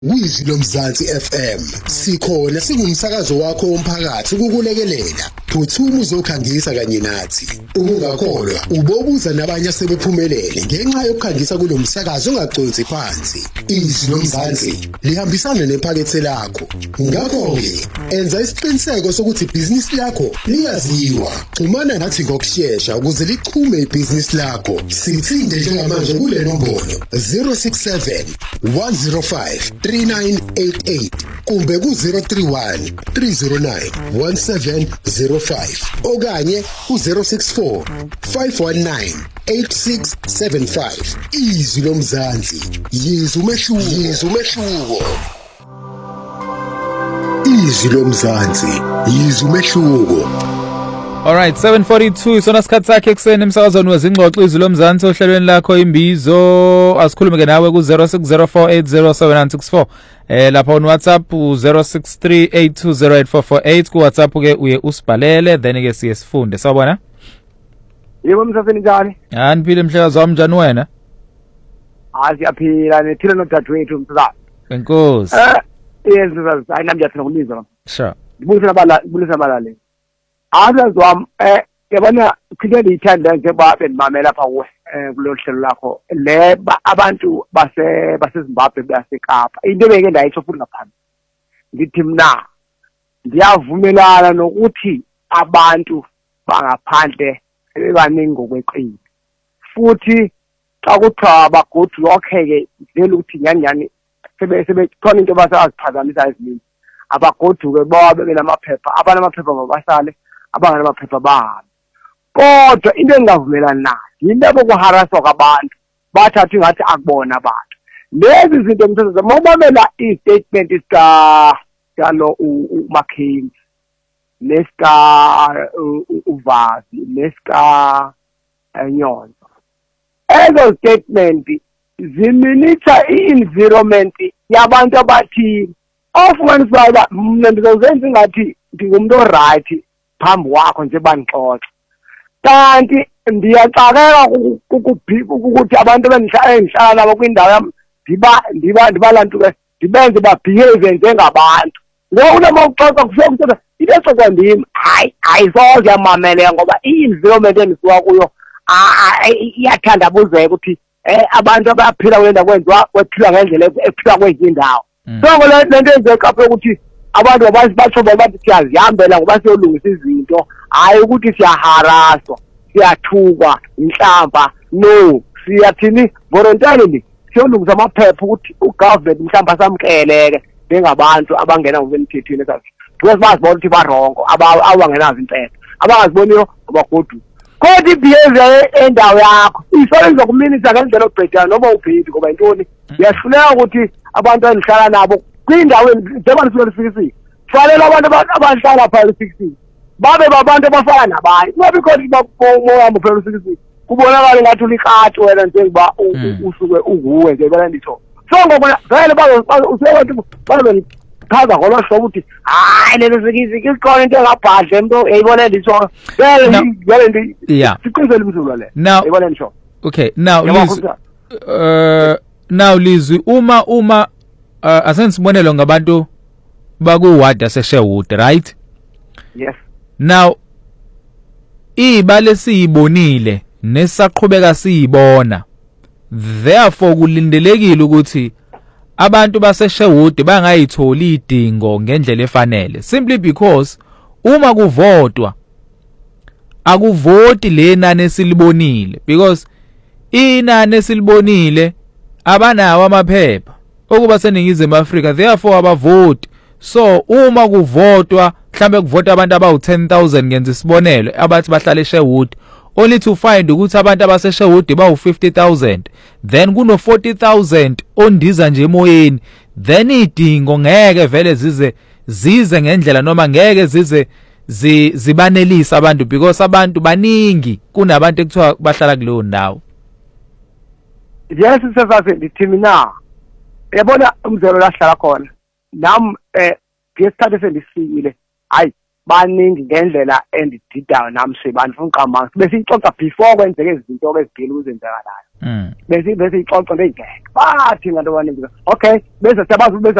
Wizwi lomzansi FM sikhona singumsakazo wakho womphakathi ukukulekelela phuthuma uzokhangisa kanye nathi ungakholwa ubobuza nabanye asebephumelele ngenxa yokukhangisa kulomsakazo ongaconsi phansi izwi lomzansi lihambisana nephakethe lakho ngakho ke enza isiqiniseko sokuthi ibhizinisi lakho liyaziwa xhumana nathi ngokusheshsha ukuze lichume ibhizinisi lakho sithinde njengamanje kule nombolo 067 105 3988 kumbe ku-031 309 1705 okanye ku-064 519 8675 izwi lomzansi yizwi umehluko izwi lomzansi yizwi umehluko. Alright, 742 sona sikhathi sakhe ekseni emsakazweni wezingxoxo izwi lomzansi ohlelweni lakho imbizo asikhulume ke nawe ku-0604807964 lapha on WhatsApp u-0638208448 ku WhatsApp ke uye usibhalele then ke siye sifunde sawubona. Yebo msafeni njani? Angiphile mhlekazi wami njani wena? Siyaphila nethile nodadewethu msakazi. Enkosi. Yes msakazi hayi nami ngiyathina ukulizwa. Sure. Ngibulisa abalale. Azazi wami yabona phinde ngiyithanda njengoba bendimamela lapha kuwe kulolu hlelo lakho le abantu baseZimbabwe baseKapa into ebeke ndayitsho futhi ngaphandle ngithi mina ndiyavumelana nokuthi abantu bangaphandle bebaningi ngokweqile futhi xa kuthiwa abagodu okay-ke vele ukuthi nyani sebekhona into basaziphazamisa eziningi abagoduke bawabekele amaphepha abanamaphepha mabasale abanganamaphepha bahambe kodwa into engingavumelani nayo yinto bokuharaswa kwabantu bathatha ingathi akubona abantu lezi zinto mthetho mawubamela i-statement sikalo uMcCain nesika uVazi nesika Nyonzo ezo statement ziminitha i-environment yabantu abathile ofumanisa uba mina ndizozenza ingathi ndingumuntu oright phambi wakho nje bandixoxa kanti ndiyaxakeka ukuthi abantu endihlala nabo kwindawo yami ndibalantuke ndibenze babehave njengabantu ngoku noma uxoxa kufika kuthiwa into exoxwa ndim ayisoze yamameleka ngoba i-environment endisuka kuyo iyathandabuzeka ukuthi abantu abaphila kule ndawo kwenziwa kwephilwa ngendlela ephilwa kwezinye indawo so le nto enzeqaphe ukuthi abantu batsho bathi siyazihambela ngoba siyolungisa izinto hayi ukuthi siyaharaswa siyathukwa inhlamba no siyathini voluntarily siyolungisa amaphepha ukuthi ugovernment mhlawumbe asamkeleke njengabantu abangena ngokwemthethweni esathi because bazibona ukuthi barongo abangenazo impela abangaziboniyo abagodu kodwa ibehavior endawo yakho isebenza kuminisa ngendlela obhedana noma ubhedi ngoba intoni yahluleka ukuthi abantu endihlala nabo kwindawo njengoba nifika fanele abantu abahlala phakathi 16 babe babantu abafana nabanye ngoba because moya phakathi 16 kubonakala ngathi ulikati wena njengoba usuke unguwe nje bela nditho so ngoba vele usebantu bazochaza ngoba hlobo ukuthi hayi lelo sikhona into engabhadle into eyibona nditho vele ndi siqinisele umzulu le eyibona nditho. Okay, now Lizwi uma asengisibonelo ngabantu bakuward yaseSherwood, right? Yes. Now ibale siyibonile nesaqhubeka siyibona, therefore kulindelekile ukuthi abantu baseSherwood bangayitholi idingo ngendlela efanele simply because uma kuvotwa akuvoti lenani esilibonile because inani esilibonile abanawo amaphepha okuba seningizimu Afrika therefore abavoti. So uma kuvotwa mhlambe kuvota abantu abawu10,000 ngenza isibonelo abathi bahlala eSherwood only to find ukuthi abantu abaseSherwood bawu50,000 then kuno 40,000 ondiza nje emoyeni then idingo ngeke vele zize ngendlela noma ngeke zibanelisa abantu because abantu baningi kunabantu ekuthiwa bahlala kuleyo ndawo. Yes sisase ndithimina yabona umzelo lahlala khona nami ngesikhathi sendisikile hayi baningi ngendlela endididayo nami sebani funa uqhamuka besixoxa before kwenzeke izinto ezigcile uzenzakalayo bese ixoxa ngeke bathi ngabantu abaningi okay bese siyabazi